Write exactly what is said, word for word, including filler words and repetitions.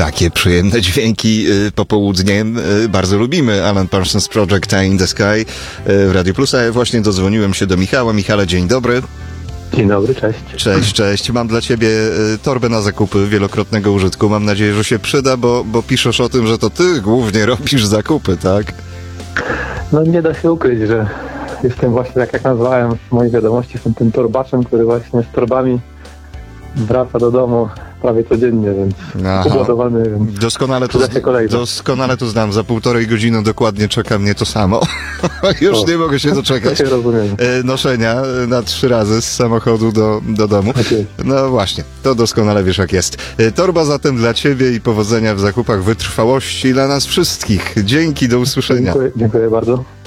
Takie przyjemne dźwięki popołudniem bardzo lubimy. Alan Parsons Project, Eye in the Sky w Radio Plus. A ja właśnie dodzwoniłem się do Michała. Michale, dzień dobry. Dzień dobry, cześć. Cześć, cześć. Mam dla ciebie torbę na zakupy wielokrotnego użytku. Mam nadzieję, że się przyda, bo, bo piszesz o tym, że to ty głównie robisz zakupy, tak? No nie da się ukryć, że jestem właśnie, tak jak nazwałem w mojej wiadomości, jestem tym torbaczem, który właśnie z torbami wraca do domu prawie codziennie, więc Aha. ugotowany, więc Doskonale to, z... doskonale to znam. Za półtorej godziny dokładnie czeka mnie to samo. Już o, nie mogę się doczekać. Się rozumiem. Noszenia na trzy razy z samochodu do, do domu. Okay. No właśnie, to doskonale wiesz jak jest. Torba zatem dla ciebie i powodzenia w zakupach, wytrwałości dla nas wszystkich. Dzięki, do usłyszenia. Dziękuję, dziękuję bardzo.